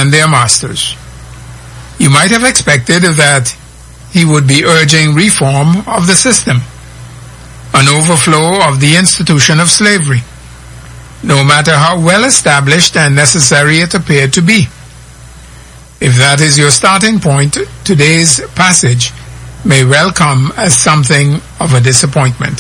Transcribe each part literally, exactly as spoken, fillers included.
than their masters. You might have expected that he would be urging reform of the system, an overflow of the institution of slavery, no matter how well established and necessary it appeared to be. If that is your starting point, today's passage may well come as something of a disappointment.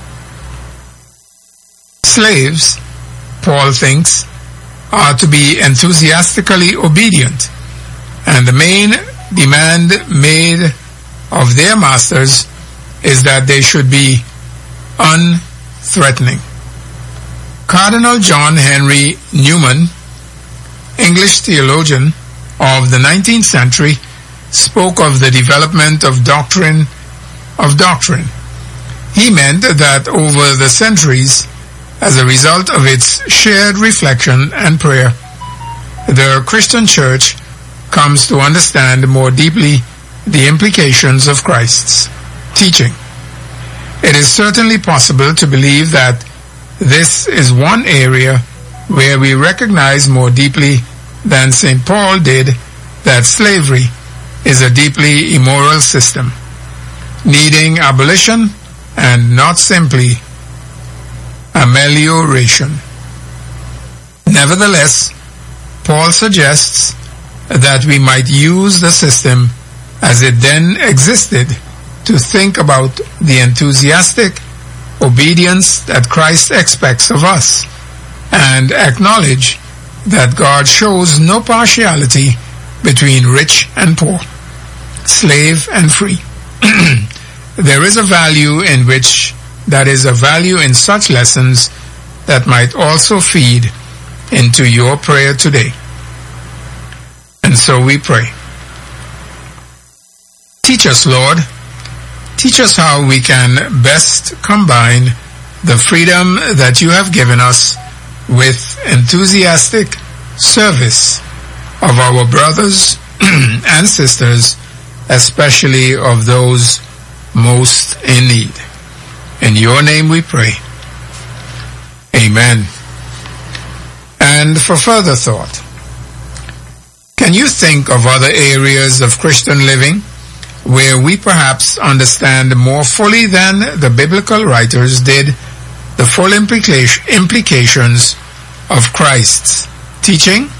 Slaves, Paul thinks, are to be enthusiastically obedient, and the main demand made of their masters is that they should be unthreatening. Cardinal John Henry Newman, English theologian of the nineteenth century, spoke of the development of doctrine of doctrine. He meant that over the centuries, as a result of its shared reflection and prayer, the Christian Church comes to understand more deeply the implications of Christ's teaching. It is certainly possible to believe that this is one area where we recognize more deeply than Saint Paul did that slavery is a deeply immoral system, needing abolition and not simply amelioration. Nevertheless, Paul suggests that we might use the system as it then existed to think about the enthusiastic obedience that Christ expects of us, and acknowledge that God shows no partiality between rich and poor, slave and free. There is a value in which that is a value in such lessons that might also feed into your prayer today. And so we pray. Teach us, Lord. Teach us how we can best combine the freedom that you have given us with enthusiastic service of our brothers and sisters, especially of those most in need. In your name we pray. Amen. And for further thought, can you think of other areas of Christian living where we perhaps understand more fully than the biblical writers did the full implication, implications of Christ's teaching?